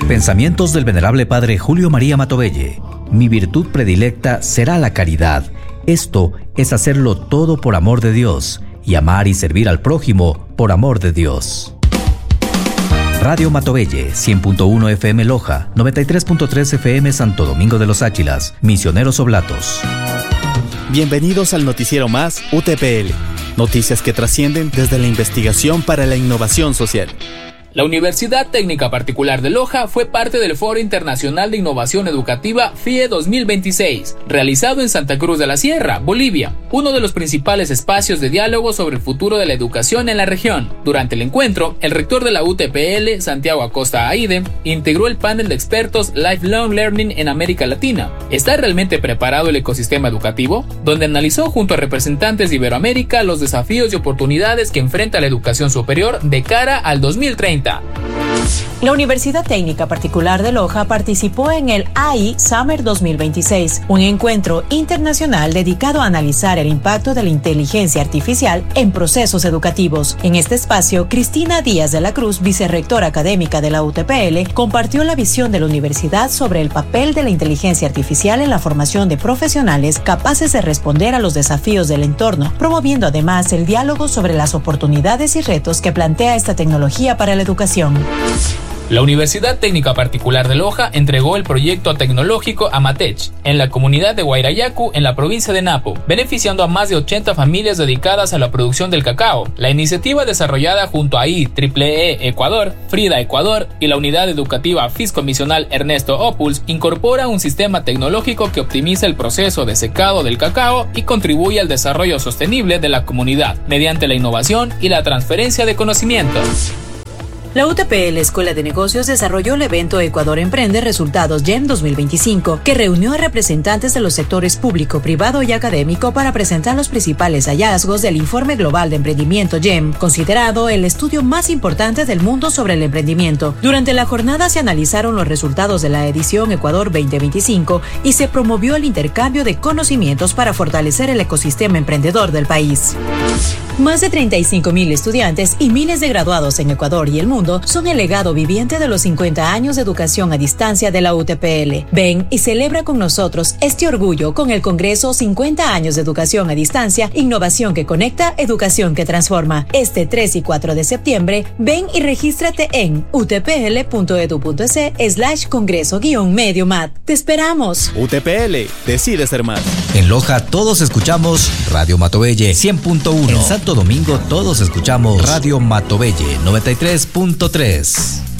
Pensamientos del venerable padre Julio María Matovelle. Mi virtud predilecta será la caridad. Esto es hacerlo todo por amor de Dios y amar y servir al prójimo por amor de Dios. Radio Matovelle, 100.1 FM Loja, 93.3 FM Santo Domingo de los Áchilas, Misioneros Oblatos. Bienvenidos al noticiero más UTPL. Noticias que trascienden desde la investigación para la innovación social. La Universidad Técnica Particular de Loja fue parte del Foro Internacional de Innovación Educativa FIE 2026, realizado en Santa Cruz de la Sierra, Bolivia, uno de los principales espacios de diálogo sobre el futuro de la educación en la región. Durante el encuentro, el rector de la UTPL, Santiago Acosta Aide, integró el panel de expertos Lifelong Learning en América Latina. ¿Está realmente preparado el ecosistema educativo? Donde analizó junto a representantes de Iberoamérica los desafíos y oportunidades que enfrenta la educación superior de cara al 2030. La Universidad Técnica Particular de Loja participó en el AI Summer 2026, un encuentro internacional dedicado a analizar el impacto de la inteligencia artificial en procesos educativos. En este espacio, Cristina Díaz de la Cruz, vicerrectora académica de la UTPL, compartió la visión de la universidad sobre el papel de la inteligencia artificial en la formación de profesionales capaces de responder a los desafíos del entorno, promoviendo además el diálogo sobre las oportunidades y retos que plantea esta tecnología para la educación. La Universidad Técnica Particular de Loja entregó el proyecto tecnológico Amatech en la comunidad de Huayrayacu, en la provincia de Napo, beneficiando a más de 80 familias dedicadas a la producción del cacao. La iniciativa, desarrollada junto a IEEE Ecuador, Frida Ecuador y la Unidad Educativa Fiscomisional Ernesto Opuls, incorpora un sistema tecnológico que optimiza el proceso de secado del cacao y contribuye al desarrollo sostenible de la comunidad mediante la innovación y la transferencia de conocimientos. La UTPL Escuela de Negocios desarrolló el evento Ecuador Emprende Resultados GEM 2025, que reunió a representantes de los sectores público, privado y académico para presentar los principales hallazgos del Informe Global de Emprendimiento GEM, considerado el estudio más importante del mundo sobre el emprendimiento. Durante la jornada se analizaron los resultados de la edición Ecuador 2025 y se promovió el intercambio de conocimientos para fortalecer el ecosistema emprendedor del país. Más de 35.000 estudiantes y miles de graduados en Ecuador y el mundo son el legado viviente de los 50 años de educación a distancia de la UTPL. Ven y celebra con nosotros este orgullo con el Congreso 50 años de educación a distancia, innovación que conecta, educación que transforma. Este 3 y 4 de septiembre, ven y regístrate en utpl.edu.es/congreso-medio-mat. ¡Te esperamos! UTPL, decide ser más. En Loja todos escuchamos Radio Matovelle 100.1. En Santo Domingo todos escuchamos Radio Matovelle 93.3.